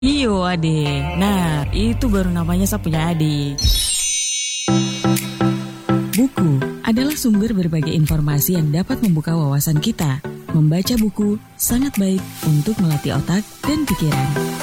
Iyo adik, nah itu baru namanya saya punya adik. Buku adalah sumber berbagai informasi yang dapat membuka wawasan kita. Membaca buku sangat baik untuk melatih otak dan pikiran.